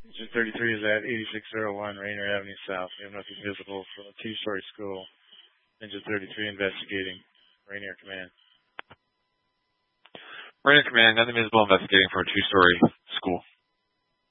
Engine 33 is at 8601 Rainier Avenue South. We have nothing visible from a two-story school. Engine 33 investigating. Rainier Command. Rainier Command, nothing visible investigating for a two-story school.